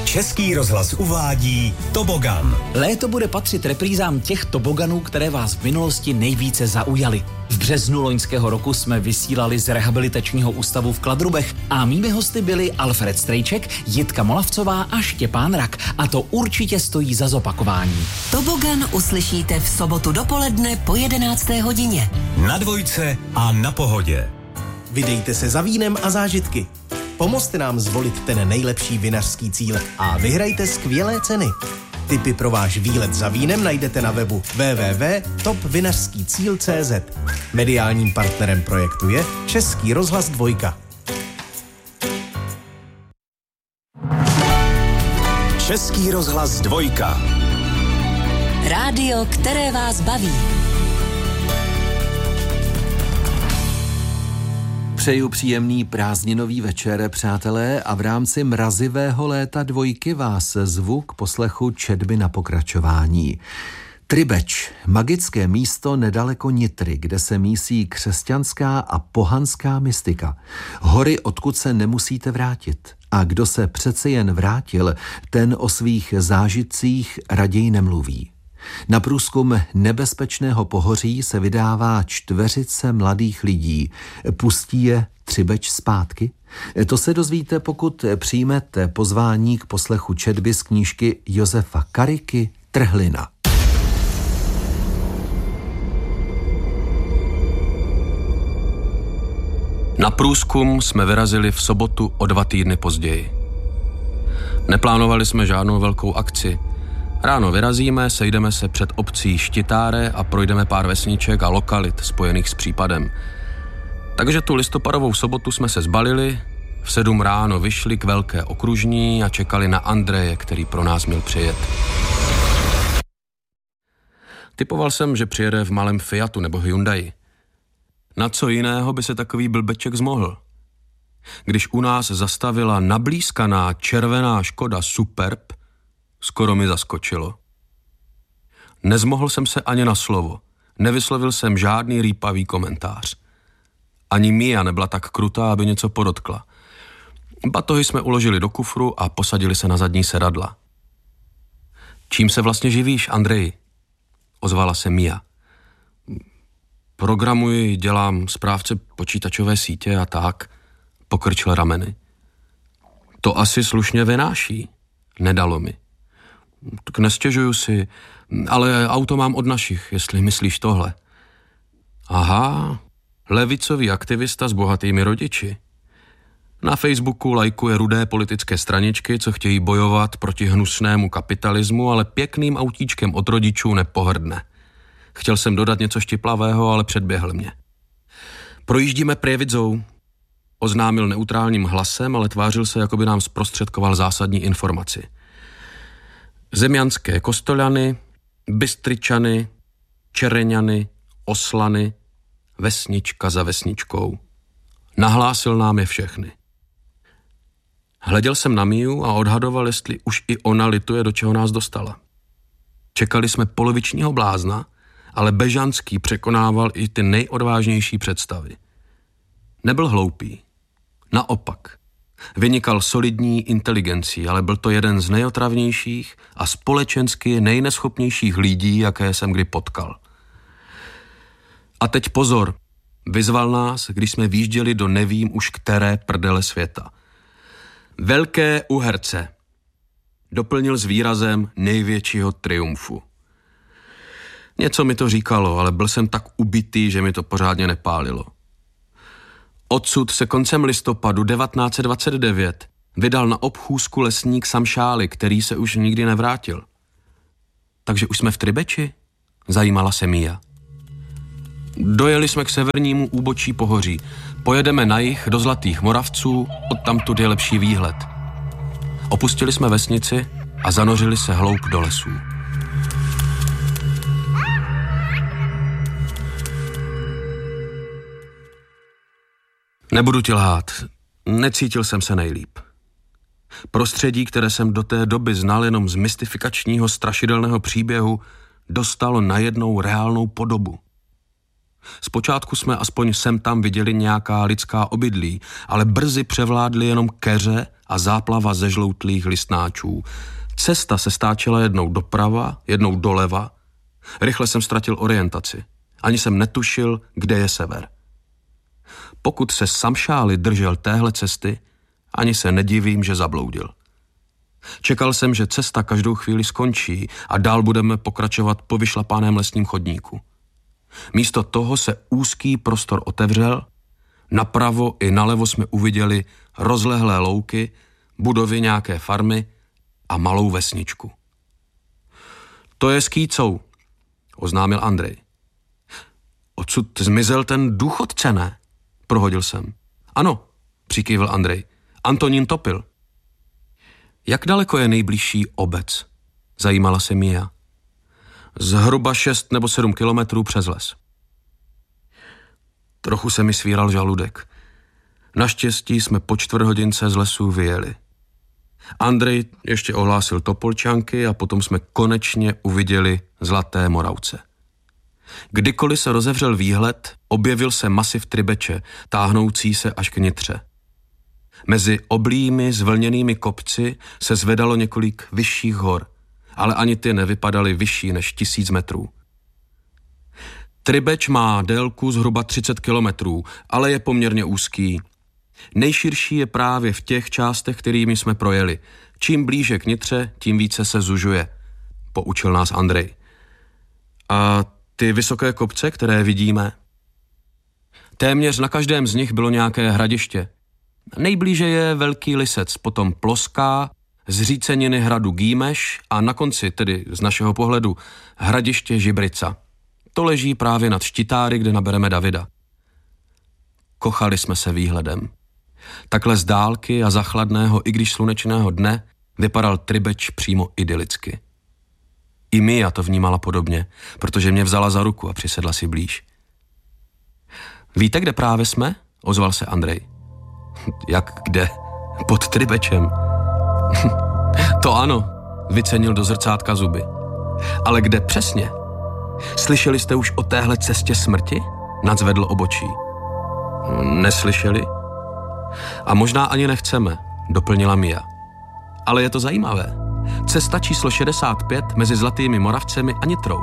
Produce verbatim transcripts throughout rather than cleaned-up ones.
Český rozhlas uvádí Tobogan. Léto bude patřit reprízám těch toboganů, které vás v minulosti nejvíce zaujaly. V březnu loňského roku jsme vysílali z rehabilitačního ústavu v Kladrubech a mými hosty byli Alfred Strejček, Jitka Molavcová a Štěpán Rak. A to určitě stojí za zopakování. Tobogan uslyšíte v sobotu dopoledne po jedenácté hodině. Na Dvojce a na Pohodě. Vydejte se za vínem a zážitky. Pomozte nám zvolit ten nejlepší vinařský cíl a vyhrajte skvělé ceny. Tipy pro váš výlet za vínem najdete na webu w w w tečka top vinařský cíl tečka c z. Mediálním partnerem projektu je Český rozhlas Dvojka. Český rozhlas Dvojka. Rádio, které vás baví. Přeju příjemný prázdninový večer, přátelé, a v rámci mrazivého léta Dvojky vás zvu k poslechu četby na pokračování. Tribeč, magické místo nedaleko Nitry, kde se mísí křesťanská a pohanská mystika. Hory, odkud se nemusíte vrátit. A kdo se přece jen vrátil, ten o svých zážitcích raději nemluví. Na průzkum nebezpečného pohoří se vydává čtveřice mladých lidí. Pustí je Třibeč zpátky? To se dozvíte, pokud přijmete pozvání k poslechu četby z knížky Josefa Kariky Trhlina. Na průzkum jsme vyrazili v sobotu o dva týdny později. Neplánovali jsme žádnou velkou akci. Ráno vyrazíme, sejdeme se před obcí Štitáre a projdeme pár vesniček a lokalit spojených s případem. Takže tu listopadovou sobotu jsme se zbalili, v sedm ráno vyšli k velké okružní a čekali na Andreje, který pro nás měl přijet. Typoval jsem, že přijede v malém Fiatu nebo Hyundai. Na co jiného by se takový blbeček zmohl? Když u nás zastavila nablízkaná červená Škoda Superb, skoro mi zaskočilo. Nezmohl jsem se ani na slovo. Nevyslovil jsem žádný rýpavý komentář. Ani Mia nebyla tak krutá, aby něco podotkla. Batohy jsme uložili do kufru a posadili se na zadní sedadla. Čím se vlastně živíš, Andreji? Ozvala se Mia. Programuji, dělám správce počítačové sítě a tak, pokrčil rameny. To asi slušně vynáší, nedalo mi. Tak nestěžuju si, ale auto mám od našich, jestli myslíš tohle. Aha, levicový aktivista s bohatými rodiči. Na Facebooku lajkuje rudé politické straničky, co chtějí bojovat proti hnusnému kapitalismu, ale pěkným autíčkem od rodičů nepohrdne. Chtěl jsem dodat něco štiplavého, ale předběhl mě. Projíždíme Prěvidzou, oznámil neutrálním hlasem, ale tvářil se, jako by nám zprostředkoval zásadní informaci. Zemjanské Kostolany, Bystryčany, Čereňany, Oslany, vesnička za vesničkou. Nahlásil nám je všechny. Hleděl jsem na Miu a odhadoval, jestli už i ona lituje, do čeho nás dostala. Čekali jsme polovičního blázna, ale Bežanský překonával i ty nejodvážnější představy. Nebyl hloupý. Naopak. Vynikal solidní inteligencí, ale byl to jeden z nejotravnějších a společensky nejneschopnějších lidí, jaké jsem kdy potkal. A teď pozor, vyzval nás, když jsme výjížděli do nevím už které prdele světa. Velké Uherce, doplnil s výrazem největšího triumfu. Něco mi to říkalo, ale byl jsem tak ubitý, že mi to pořádně nepálilo. Odsud se koncem listopadu devatenáct set dvacet devět vydal na obchůzku lesník Samšály, který se už nikdy nevrátil. Takže už jsme v Tribeči? Zajímala se Mia. Dojeli jsme k severnímu úbočí pohoří. Pojedeme na jih do Zlatých Moravců, odtamtud je lepší výhled. Opustili jsme vesnici a zanořili se hloub do lesů. Nebudu ti lhát, necítil jsem se nejlíp. Prostředí, které jsem do té doby znal jenom z mystifikačního strašidelného příběhu, dostalo najednou reálnou podobu. Zpočátku jsme aspoň sem tam viděli nějaká lidská obydlí, ale brzy převládly jenom keře a záplava zežloutlých listnáčů. Cesta se stáčela jednou doprava, jednou doleva. Rychle jsem ztratil orientaci. Ani jsem netušil, kde je sever. Pokud se Samšály držel téhle cesty, ani se nedivím, že zabloudil. Čekal jsem, že cesta každou chvíli skončí a dál budeme pokračovat po vyšlapáném lesním chodníku. Místo toho se úzký prostor otevřel, napravo i nalevo jsme uviděli rozlehlé louky, budovy nějaké farmy a malou vesničku. To je Skýcou, oznámil Andrej. Odsud zmizel ten důchodce, ne? Prohodil jsem. Ano, přikývil Andrej. Antonín Topil. Jak daleko je nejbližší obec? Zajímala se Mia. Zhruba šest nebo sedm kilometrů přes les. Trochu se mi svíral žaludek. Naštěstí jsme po čtvrthodince z lesů vyjeli. Andrej ještě ohlásil Topolčanky a potom jsme konečně uviděli Zlaté Moravce. Kdykoliv se rozevřel výhled, objevil se masiv Tribeče, táhnoucí se až k Nitře. Mezi oblými zvlněnými kopci se zvedalo několik vyšších hor, ale ani ty nevypadaly vyšší než tisíc metrů. Tribeč má délku zhruba třicet kilometrů, ale je poměrně úzký. Nejširší je právě v těch částech, kterými jsme projeli. Čím blíže k Nitře, tím více se zužuje, poučil nás Andrej. A ty vysoké kopce, které vidíme? Téměř na každém z nich bylo nějaké hradiště. Nejblíže je Velký Lisec, potom Ploská, zříceniny hradu Gýmeš a na konci, tedy z našeho pohledu, hradiště Žibrica. To leží právě nad Štitáry, kde nabereme Davida. Kochali jsme se výhledem. Takhle z dálky a za chladného, i když slunečného dne, vypadal Tribeč přímo idylicky. I Mia to vnímala podobně, protože mě vzala za ruku a přisedla si blíž. Víte, kde právě jsme? Ozval se Andrej. Jak kde? Pod Tribečem. To ano, vycenil do zrcátka zuby. Ale kde přesně? Slyšeli jste už o téhle cestě smrti? Nadzvedl obočí. Neslyšeli? A možná ani nechceme, doplnila Mia. Ale je to zajímavé. Cesta číslo šedesát pět mezi Zlatými Moravcemi a Nitrou.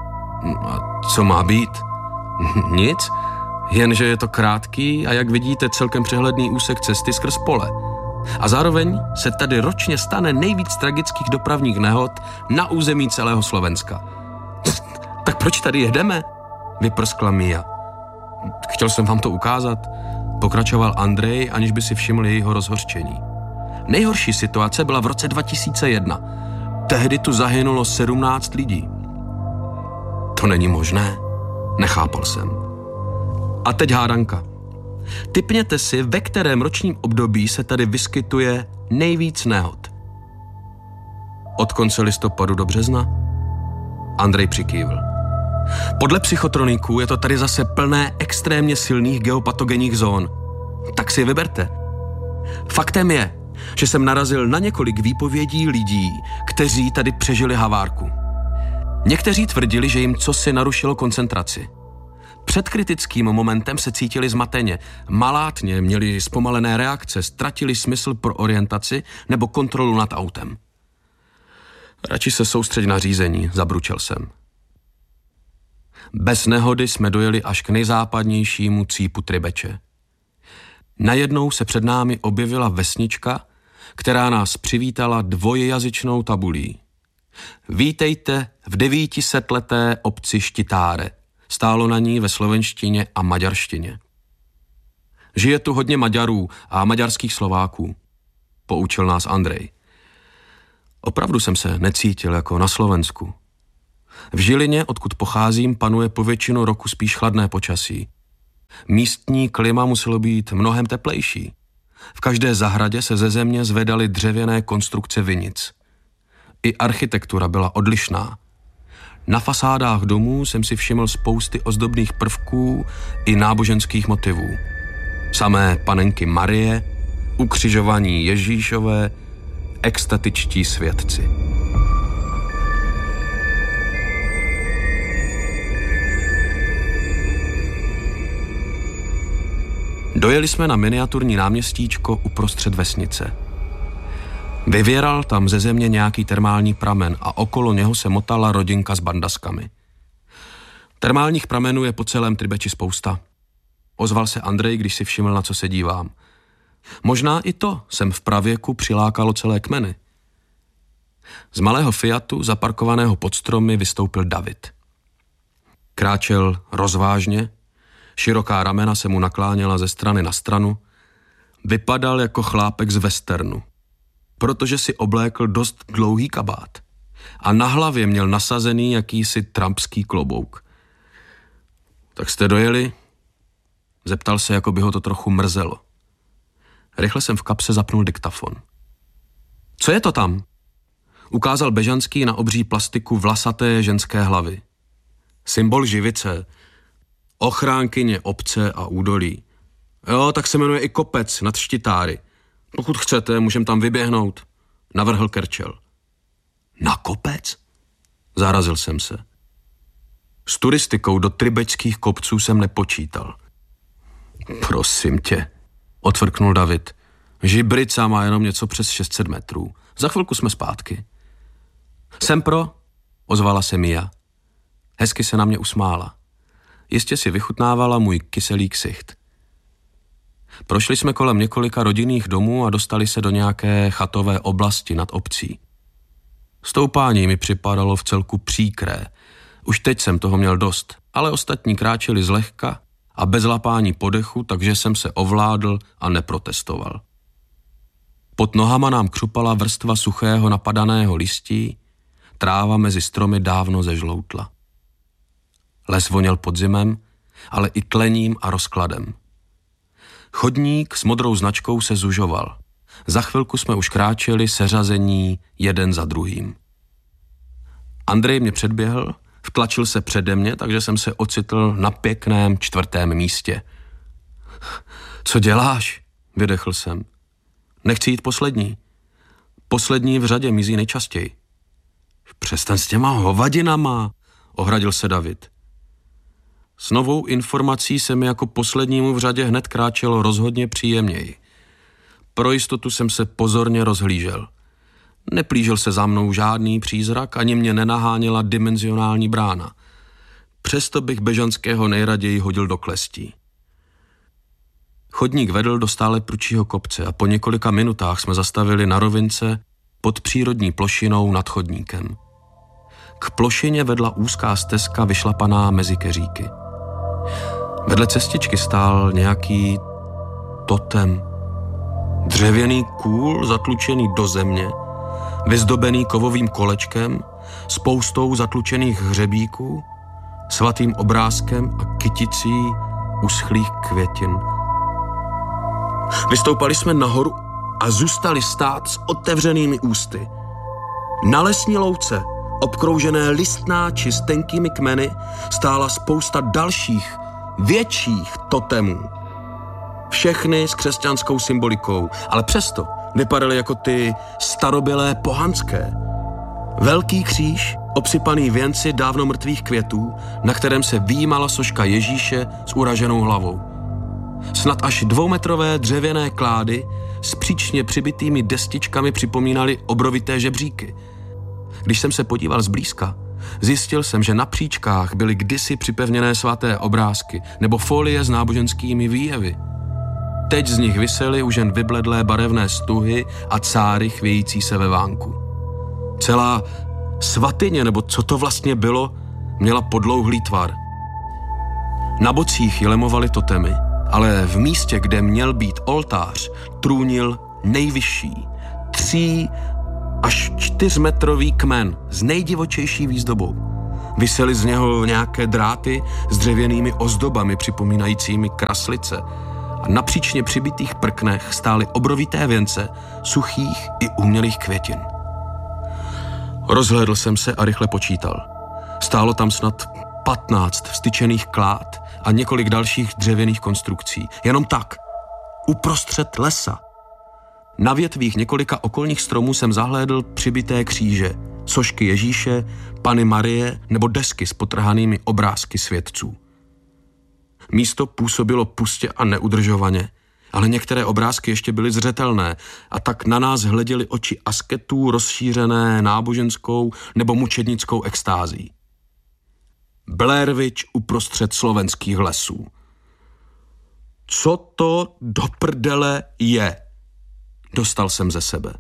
A co má být? Nic, jenže je to krátký a jak vidíte celkem přehledný úsek cesty skrz pole. A zároveň se tady ročně stane nejvíc tragických dopravních nehod na území celého Slovenska. Tak proč tady jedeme? Vyprskla Mia. Chtěl jsem vám to ukázat, pokračoval Andrej, aniž by si všiml jejího rozhořčení. Nejhorší situace byla v roce dva tisíce jedna. Tehdy tu zahynulo sedmnáct lidí. To není možné, nechápal jsem. A teď hádanka. Tipněte si, ve kterém ročním období se tady vyskytuje nejvíc nehod. Od konce listopadu do března? Andrej přikývl. Podle psychotroniků je to tady zase plné extrémně silných geopatogenních zón. Tak si vyberte. Faktem je, že jsem narazil na několik výpovědí lidí, kteří tady přežili havárku. Někteří tvrdili, že jim cosi narušilo koncentraci. Před kritickým momentem se cítili zmateně, malátně měli zpomalené reakce, ztratili smysl pro orientaci nebo kontrolu nad autem. Radši se soustřeď na řízení, zabručel jsem. Bez nehody jsme dojeli až k nejzápadnějšímu cípu Tribeče. Najednou se před námi objevila vesnička, která nás přivítala dvojjazyčnou tabulí. Vítejte v devítisetleté obci Štitáre. Stálo na ní ve slovenštině a maďarštině. Žije tu hodně Maďarů a maďarských Slováků, poučil nás Andrej. Opravdu jsem se necítil jako na Slovensku. V Žilině, odkud pocházím, panuje po většinu roku spíš chladné počasí. Místní klima muselo být mnohem teplejší. V každé zahradě se ze země zvedaly dřevěné konstrukce vinic. I architektura byla odlišná. Na fasádách domů jsem si všiml spousty ozdobných prvků i náboženských motivů. Samé panenky Marie, ukřižovaní Ježíšové, extatičtí svědci. Dojeli jsme na miniaturní náměstíčko uprostřed vesnice. Vyvěral tam ze země nějaký termální pramen a okolo něho se motala rodinka s bandaskami. Termálních pramenů je po celém Tribeči spousta. Ozval se Andrej, když si všiml, na co se dívám. Možná i to sem v pravěku přilákalo celé kmeny. Z malého Fiatu, zaparkovaného pod stromy, vystoupil David. Kráčel rozvážně, široká ramena se mu nakláněla ze strany na stranu, vypadal jako chlápek z westernu, protože si oblékl dost dlouhý kabát a na hlavě měl nasazený jakýsi trumpský klobouk. Tak jste dojeli? Zeptal se, jako by ho to trochu mrzelo. Rychle jsem v kapse zapnul diktafon. Co je to tam? Ukázal Bežanský na obří plastiku vlasaté ženské hlavy. Symbol Živice, ochránkyně obce a údolí. Jo, tak se jmenuje i kopec nad Štitáry. Pokud chcete, můžem tam vyběhnout, navrhl Kerčel. Na kopec? Zarazil jsem se. S turistikou do tribečských kopců jsem nepočítal. Prosím tě, odfrknul David. Žibrica má jenom něco přes šest set metrů. Za chvilku jsme zpátky. Jsem pro, ozvala se Mia. Hezky se na mě usmála. Jistě si vychutnávala můj kyselý ksicht. Prošli jsme kolem několika rodinných domů a dostali se do nějaké chatové oblasti nad obcí. Stoupání mi připadalo v celku příkré. Už teď jsem toho měl dost, ale ostatní kráčeli zlehka a bez lapání podechu, takže jsem se ovládl a neprotestoval. Pod nohama nám křupala vrstva suchého napadaného listí, tráva mezi stromy dávno zežloutla. Les voněl podzimem, ale i tlením a rozkladem. Chodník s modrou značkou se zužoval. Za chvilku jsme už kráčeli seřazení jeden za druhým. Andrej mě předběhl, vtlačil se přede mě, takže jsem se ocitl na pěkném čtvrtém místě. Co děláš? Vydechl jsem. Nechci jít poslední. Poslední v řadě mizí nejčastěji. Přestaň s těma hovadinama, ohradil se David. S novou informací se mi jako poslednímu v řadě hned kráčelo rozhodně příjemněji. Pro jistotu jsem se pozorně rozhlížel. Neplížil se za mnou žádný přízrak, ani mě nenaháněla dimenzionální brána. Přesto bych Bežanského nejraději hodil do klestí. Chodník vedl do stále prudšího kopce a po několika minutách jsme zastavili na rovince pod přírodní plošinou nad chodníkem. K plošině vedla úzká stezka vyšlapaná mezi keříky. Vedle cestičky stál nějaký totem. Dřevěný kůl zatlučený do země, vyzdobený kovovým kolečkem, spoustou zatlučených hřebíků, svatým obrázkem a kyticí uschlých květin. Vystoupali jsme nahoru a zůstali stát s otevřenými ústy. Na lesní louce, obkroužené listná či s tenkými kmeny, stála spousta dalších, větších totemů. Všechny s křesťanskou symbolikou, ale přesto vypadaly jako ty starobylé pohanské. Velký kříž, obsypaný věnci dávno mrtvých květů, na kterém se vyjímala soška Ježíše s uraženou hlavou. Snad až dvoumetrové dřevěné klády s příčně přibitými destičkami připomínaly obrovité žebříky. Když jsem se podíval zblízka, zjistil jsem, že na příčkách byly kdysi připevněné svaté obrázky nebo folie s náboženskými výjevy. Teď z nich visely už jen vybledlé barevné stuhy a cáry chvějící se ve vánku. Celá svatyně, nebo co to vlastně bylo, měla podlouhlý tvar. Na bocích jilemovaly totemy, ale v místě, kde měl být oltář, trůnil nejvyšší, tří až čtyřmetrový kmen s nejdivočejší výzdobou. Visely z něho nějaké dráty s dřevěnými ozdobami připomínajícími kraslice a na příčně přibitých prknech stály obrovité věnce suchých i umělých květin. Rozhlédl jsem se a rychle počítal. Stálo tam snad patnáct vstyčených klád a několik dalších dřevěných konstrukcí. Jenom tak, uprostřed lesa. Na větvích několika okolních stromů jsem zahlédl přibité kříže, sošky Ježíše, Panny Marie nebo desky s potrhanými obrázky světců. Místo působilo pustě a neudržovaně, ale některé obrázky ještě byly zřetelné a tak na nás hleděly oči asketů rozšířené náboženskou nebo mučednickou extází. Blair Witch uprostřed slovenských lesů. Co to do prdele je? Dostal jsem ze sebe.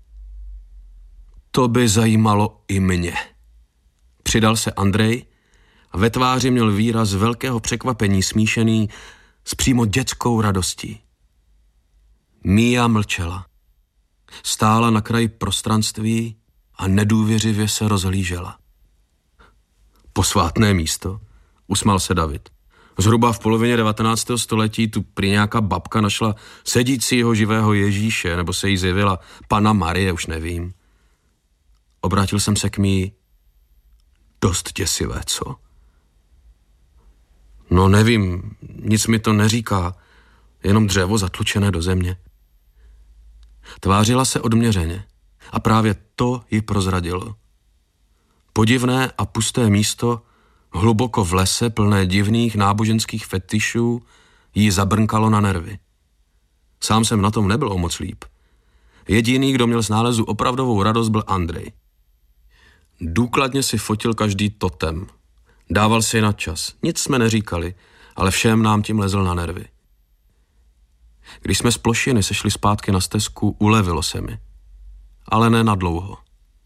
To by zajímalo i mě. Přidal se Andrej a ve tváři měl výraz velkého překvapení smíšený s přímo dětskou radostí. Mia mlčela. Stála na kraji prostranství a nedůvěřivě se rozhlížela. Posvátné místo, usmál se David. Zhruba v polovině devatenáctého století tu prý nějaká babka našla sedícího živého Ježíše, nebo se jí zjevila Panna Marie, už nevím. Obrátil jsem se k Mii. Dost děsivé, co? No nevím, nic mi to neříká, jenom dřevo zatlučené do země. Tvářila se odměřeně a právě to ji prozradilo. Podivné a pusté místo, hluboko v lese plné divných náboženských fetišů, jí zabrnkalo na nervy. Sám jsem na tom nebyl o moc líp. Jediný, kdo měl z nálezu opravdovou radost, byl Andrej. Důkladně si fotil každý totem. Dával si na čas. Nic jsme neříkali, ale všem nám tím lezl na nervy. Když jsme z plošiny sešli zpátky na stezku, ulevilo se mi. Ale ne na dlouho.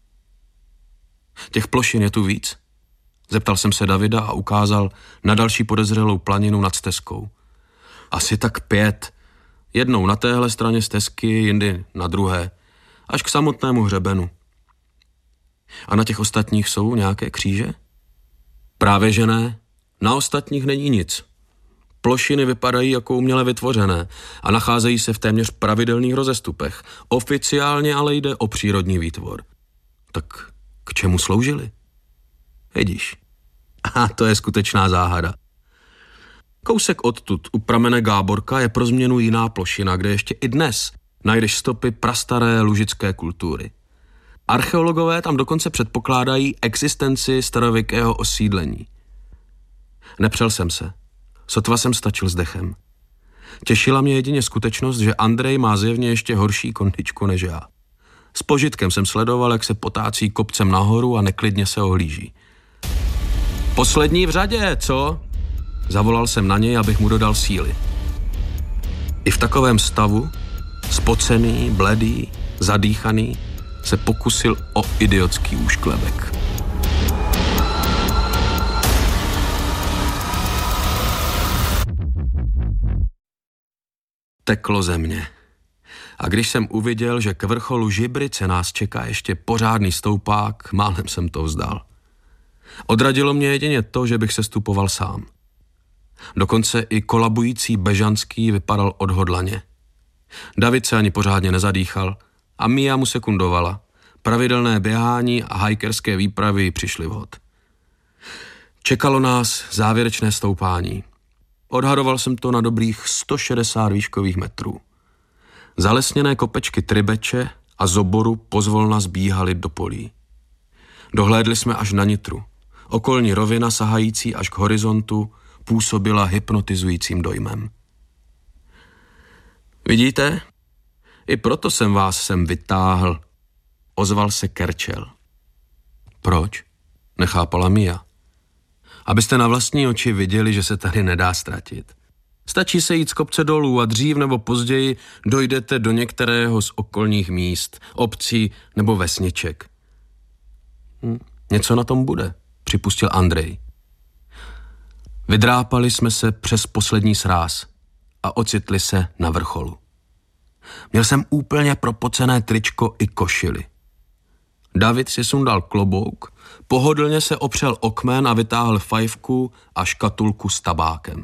Těch plošin je tu víc? Zeptal jsem se Davida a ukázal na další podezřelou planinu nad stezkou. Asi tak pět. Jednou na téhle straně stezky, jindy na druhé. Až k samotnému hřebenu. A na těch ostatních jsou nějaké kříže? Právě že ne. Na ostatních není nic. Plošiny vypadají jako uměle vytvořené a nacházejí se v téměř pravidelných rozestupech. Oficiálně ale jde o přírodní výtvor. Tak k čemu sloužily? Vidíš. A to je skutečná záhada. Kousek odtud u pramene Gáborka je pro změnu jiná plošina, kde ještě i dnes najdeš stopy prastaré lužické kultury. Archeologové tam dokonce předpokládají existenci starověkého osídlení. Nepřel jsem se. Sotva jsem stačil s dechem. Těšila mě jedině skutečnost, že Andrej má zjevně ještě horší kondičku než já. S požitkem jsem sledoval, jak se potácí kopcem nahoru a neklidně se ohlíží. Poslední v řadě, co? Zavolal jsem na něj, abych mu dodal síly. I v takovém stavu, spocený, bledý, zadýchaný, se pokusil o idiotský úšklebek. Teklo ze mě. A když jsem uviděl, že k vrcholu Žibrice nás čeká ještě pořádný stoupák, málem jsem to vzdal. Odradilo mě jedině to, že bych se stupoval sám. Dokonce i kolabující Bežanský vypadal odhodlaně. David se ani pořádně nezadýchal a Mia mu sekundovala. Pravidelné běhání a hajkerské výpravy přišly vhod. Čekalo nás závěrečné stoupání. Odhadoval jsem to na dobrých sto šedesát výškových metrů. Zalesněné kopečky Tribeče a Zoboru pozvolna zbíhaly do polí. Dohlédli jsme až na Nitru. Okolní rovina sahající až k horizontu působila hypnotizujícím dojmem. Vidíte? I proto jsem vás sem vytáhl. Ozval se Kerčel. Proč? Nechápala Mia. Abyste na vlastní oči viděli, že se tady nedá ztratit. Stačí se jít z kopce dolů a dřív nebo později dojdete do některého z okolních míst, obcí nebo vesniček. Hm, něco na tom bude, připustil Andrej. Vydrápali jsme se přes poslední sráz a ocitli se na vrcholu. Měl jsem úplně propocené tričko i košili. David si sundal klobouk, pohodlně se opřel o kmen a vytáhl fajfku a škatulku s tabákem.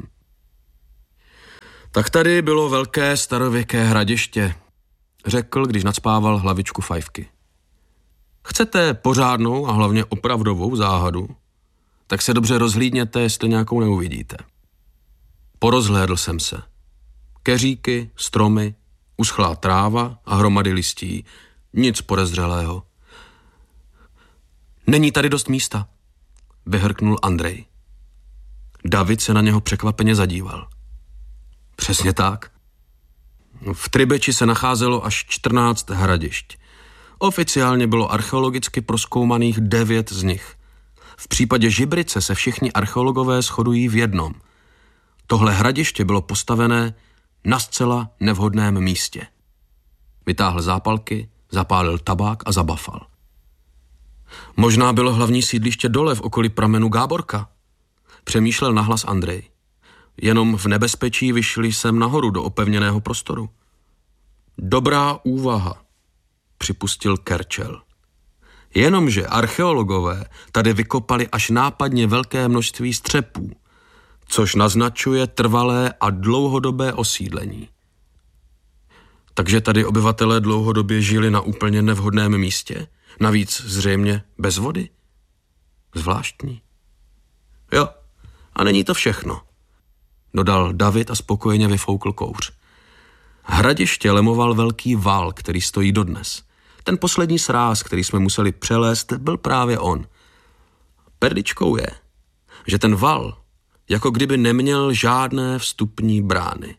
Tak tady bylo velké starověké hradiště, řekl, když nacpával hlavičku fajfky. Chcete pořádnou a hlavně opravdovou záhadu? Tak se dobře rozhlídněte, jestli nějakou neuvidíte. Porozhlédl jsem se. Keříky, stromy, uschlá tráva a hromady listí. Nic podezřelého. Není tady dost místa, vyhrknul Andrej. David se na něho překvapeně zadíval. Přesně tak. V Tribeči se nacházelo až čtrnáct hradišť. Oficiálně bylo archeologicky prozkoumaných devět z nich. V případě Žibrice se všichni archeologové shodují v jednom. Tohle hradiště bylo postavené na zcela nevhodném místě. Vytáhl zápalky, zapálil tabák a zabafal. Možná bylo hlavní sídliště dole v okolí pramenu Gáborka. Přemýšlel nahlas Andrej. Jenom v nebezpečí vyšli sem nahoru do opevněného prostoru. Dobrá úvaha, připustil Kerčel. Jenomže archeologové tady vykopali až nápadně velké množství střepů, což naznačuje trvalé a dlouhodobé osídlení. Takže tady obyvatelé dlouhodobě žili na úplně nevhodném místě, navíc zřejmě bez vody. Zvláštní. Jo, a není to všechno, dodal David a spokojeně vyfoukl kouř. Hradiště lemoval velký val, který stojí dodnes. Ten poslední sráz, který jsme museli přelézt, byl právě on. Perličkou je, že ten val jako kdyby neměl žádné vstupní brány.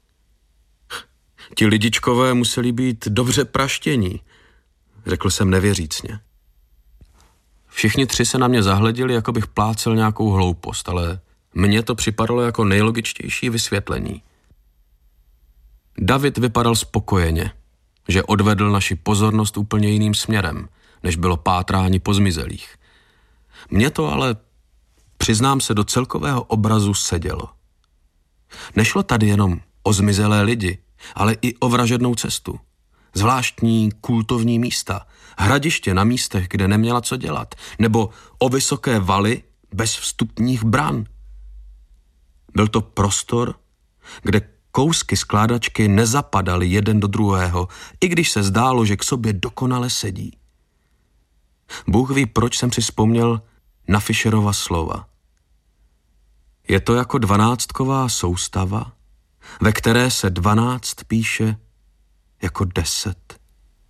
Ti lidičkové museli být dobře praštění, řekl jsem nevěřícně. Všichni tři se na mě zahleděli, jako bych plácel nějakou hloupost, ale mně to připadalo jako nejlogičtější vysvětlení. David vypadal spokojeně, že odvedl naši pozornost úplně jiným směrem, než bylo pátrání po zmizelých. Mně to ale, přiznám se, do celkového obrazu sedělo. Nešlo tady jenom o zmizelé lidi, ale i o vražednou cestu. Zvláštní kultovní místa, hradiště na místech, kde neměla co dělat, nebo o vysoké valy bez vstupních bran. Byl to prostor, kde kousky skládačky nezapadaly jeden do druhého, i když se zdálo, že k sobě dokonale sedí. Bůh ví, proč jsem si vzpomněl na Fischerova slova. Je to jako dvanáctková soustava, ve které se dvanáct píše jako deset.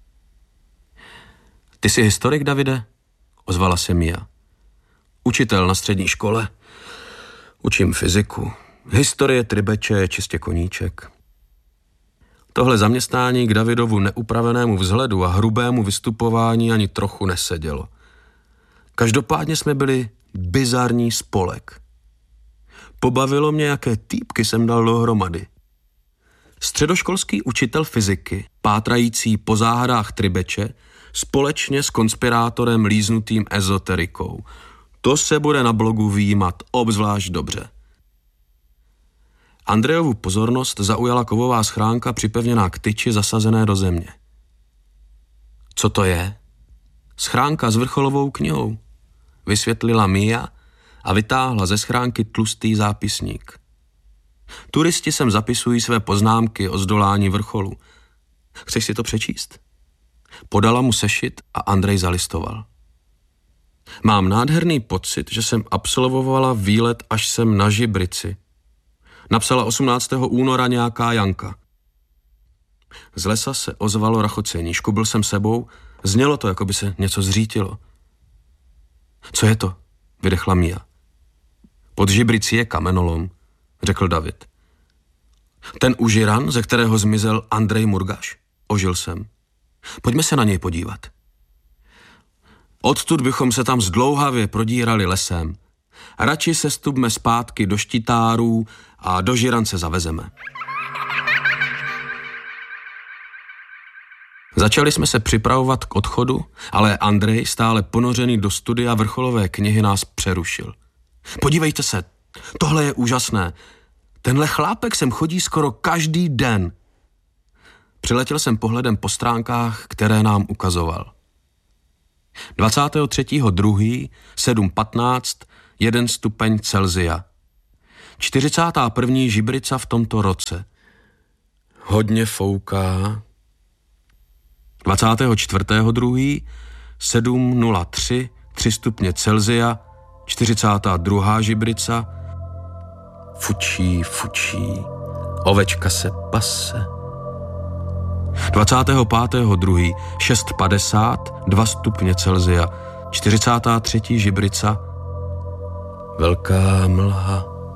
Ty jsi historik, Davide? Ozvala se Mia. Učitel na střední škole. Učím fyziku. Historie Tribeče je čistě koníček. Tohle zaměstnání k Davidovu neupravenému vzhledu a hrubému vystupování ani trochu nesedělo. Každopádně jsme byli bizarní spolek. Pobavilo mě, jaké týpky jsem dal dohromady. Středoškolský učitel fyziky, pátrající po záhadách Tribeče, společně s konspirátorem líznutým ezoterikou. To se bude na blogu výjímat obzvlášť dobře. Andrejovu pozornost zaujala kovová schránka připevněná k tyči zasazené do země. Co to je? Schránka s vrcholovou knihou, vysvětlila Mia a vytáhla ze schránky tlustý zápisník. Turisti sem zapisují své poznámky o zdolání vrcholu. Chceš si to přečíst? Podala mu sešit a Andrej zalistoval. Mám nádherný pocit, že jsem absolvovala výlet až sem na Žibrici. Napsala osmnáctého února nějaká Janka. Z lesa se ozvalo rachocení, škubl jsem sebou, znělo to, jako by se něco zřítilo. Co je to? Vydechla Mia. Pod Žibricí je kamenolom, řekl David. Ten užiran, ze kterého zmizel Andrej Murgaš? Ožil jsem. Pojďme se na něj podívat. Odtud bychom se tam zdlouhavě prodírali lesem. Radši se stupme zpátky do Štitárů a do Žirance zavezeme. Začali jsme se připravovat k odchodu, ale Andrej, stále ponořený do studia vrcholové knihy, nás přerušil. Podívejte se, tohle je úžasné. Tenhle chlápek sem chodí skoro každý den. Přiletěl jsem pohledem po stránkách, které nám ukazoval. dvacátého třetího druhého sedm patnáct, jeden stupeň Celsia. čtyřicátá první Žibrica v tomto roce. Hodně fouká. dvacátého čtvrtého druhého sedm nula tři, tři stupně Celsia, čtyřicátá druhá Žibrica. Fučí, fučí, ovečka se pase. dvacátého pátého druhého šest padesát, dva stupně Celsia, čtyřicátá třetí Žibrica. Velká mlha,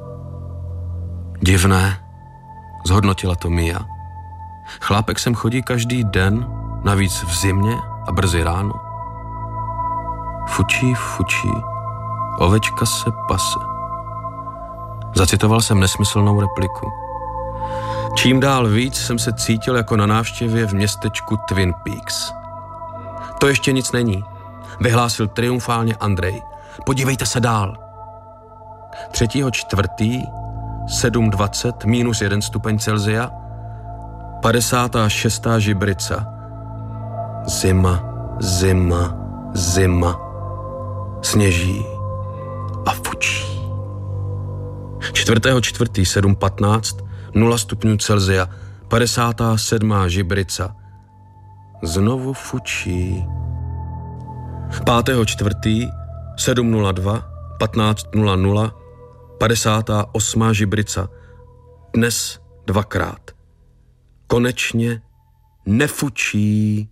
Divné, zhodnotila to Mia. Chlápek sem chodí každý den, navíc v zimě a brzy ráno. Fučí, fučí, ovečka se pase. Zacitoval jsem nesmyslnou repliku. Čím dál víc jsem se cítil jako na návštěvě v městečku Twin Peaks. To ještě nic není, vyhlásil triumfálně Andrej. Podívejte se dál. Třetího čtvrtý, sedm dvacet, minus jeden stupeň Celsia, padesátá šestá žibrica. Zima, zima, zima. Sněží a fučí. Čtvrtého čtvrtý, sedm patnáct, nula stupňů Celsia, padesátá sedmá žibrica. Znovu fučí. Pátého čtvrtý, sedm nula dva, patnáct nula nula, padesátá osmá žibrica. Dnes dvakrát. Konečně nefučí.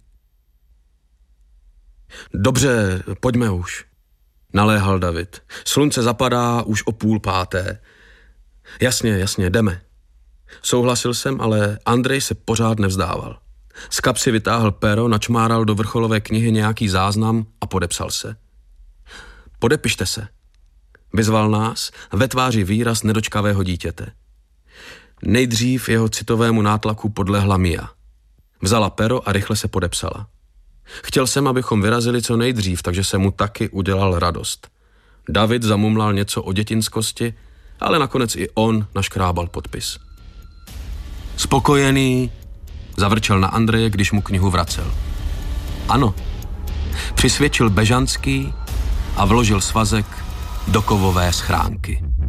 Dobře, pojďme už, naléhal David. Slunce zapadá už o půl páté. Jasně, jasně, jdeme. Souhlasil jsem, ale Andrej se pořád nevzdával. Z kapsy vytáhl péro, načmáral do vrcholové knihy nějaký záznam a podepsal se. Podepište se, vyzval nás, ve tváři výraz nedočkavého dítěte. Nejdřív jeho citovému nátlaku podlehla Mia. Vzala pero a rychle se podepsala. Chtěl jsem, abychom vyrazili co nejdřív, takže se mu taky udělal radost. David zamumlal něco o dětinskosti, ale nakonec i on naškrábal podpis. Spokojený, zavrčel na Andreje, když mu knihu vracel. Ano, přisvědčil Bežanský a vložil svazek do kovové schránky.